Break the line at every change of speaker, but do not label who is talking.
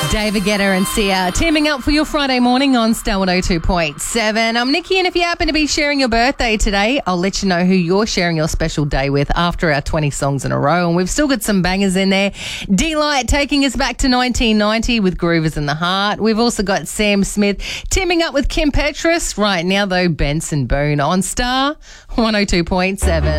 David Guetta and Sia teaming up for your Friday morning on Star 102.7. I'm Nikki, and if you happen to be sharing your birthday today, I'll let you know who you're sharing your special day with after our 20 songs in a row. And we've still got some bangers in there. D-Light taking us back to 1990 with Groovers in the Heart. We've also got Sam Smith teaming up with Kim Petras. Right now, though, Benson Boone on Star 102.7.